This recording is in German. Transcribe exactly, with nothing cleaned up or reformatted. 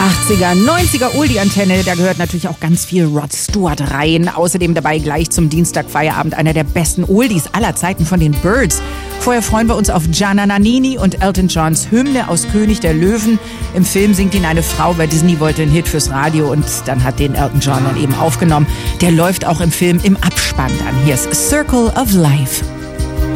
achtziger, neunziger Oldie-Antenne, da gehört natürlich auch ganz viel Rod Stewart rein. Außerdem dabei gleich zum Dienstagfeierabend einer der besten Oldies aller Zeiten von den Byrds. Vorher freuen wir uns auf Gianna Nannini und Elton Johns Hymne aus König der Löwen. Im Film singt ihn eine Frau, bei Disney wollte einen Hit fürs Radio und dann hat den Elton John dann eben aufgenommen. Der läuft auch im Film im Abspann dann. Hier ist Circle of Life.